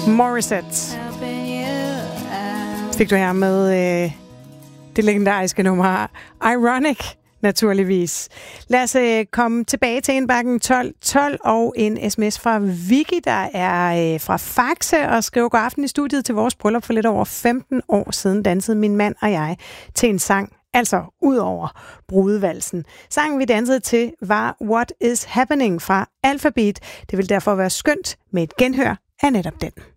Morissette fik du her med det legendariske nummer Ironic, naturligvis. Lad os komme tilbage til indbakken 1212 og en sms fra Vicky, der er fra Faxe og skriver: god aften i studiet. Til vores bryllup for lidt over 15 år siden dansede min mand og jeg til en sang, altså ud over brudevalsen. Sangen vi dansede til var What is Happening fra Alphabet. Det vil derfor være skønt med et genhør af netop den.